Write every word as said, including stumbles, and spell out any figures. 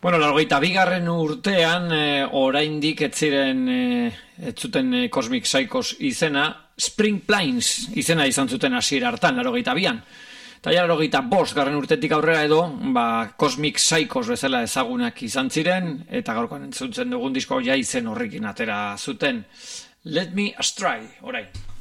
Bueno, laurogeita bigarren urtean, e, oraindik ez ziren, e, ez zuten e, Cosmic Psychos izena, Spring Plains izena izan zuten hasiera hartan, laurogeita bian. Eta ja laurogeita bost garren urtetik aurrera edo, ba, Cosmic Psychos bezala ezagunak izan ziren, eta gaurkoan entzuntzen dugun disko ja izen horrekin atera zuten. Let Me Astray, orain.